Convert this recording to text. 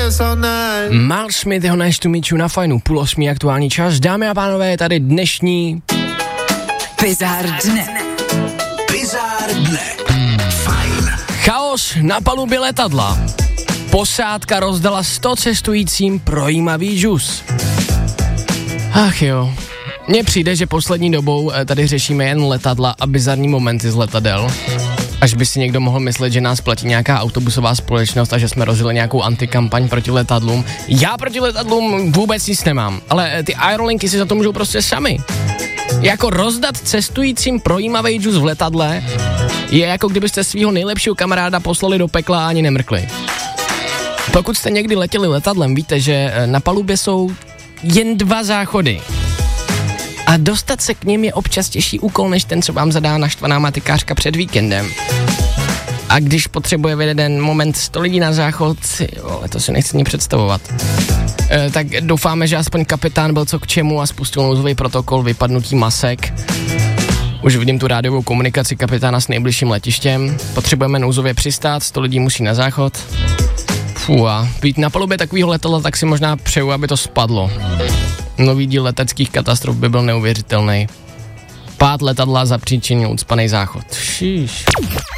Mal Smith, jeho Nice to Meet You na Fajnu, 7:30 aktuální čas. Dámy a pánové, je tady dnešní Bizár dne. Bizár dne. Fajn. chaos na palubě letadla. Posádka rozdala 100 cestujícím projímavý džus. Ach jo, mně přijde, že poslední dobou tady řešíme jen letadla a bizarní momenty z letadel. Až by si někdo mohl myslet, že nás platí nějaká autobusová společnost a že jsme rozjeli nějakou antikampaň proti letadlům. Já proti letadlům vůbec nic nemám, ale ty aerolinky si za to můžou prostě sami. Jako rozdat cestujícím projímavý džus v letadle je jako kdybyste svýho nejlepšího kamaráda poslali do pekla a ani nemrkli. Pokud jste někdy letěli letadlem, víte, že na palubě jsou jen 2 záchody. A dostat se k nim je občas těžší úkol, než ten, co vám zadá naštvaná matikářka před víkendem. A když potřebuje v jeden moment 100 lidí na záchod, to si nechci ani představovat. Tak doufáme, že aspoň kapitán byl co k čemu a spustil nouzový protokol vypadnutí masek. Už vidím tu rádiovou komunikaci kapitána s nejbližším letištěm. Potřebujeme nouzově přistát, 100 lidí musí na záchod. A být na palubě takovýho letadla, tak si možná přeju, aby to spadlo. Nový díl leteckých katastrof by byl neuvěřitelný. Pád letadla zapříčinil ucpaný záchod. Šíš.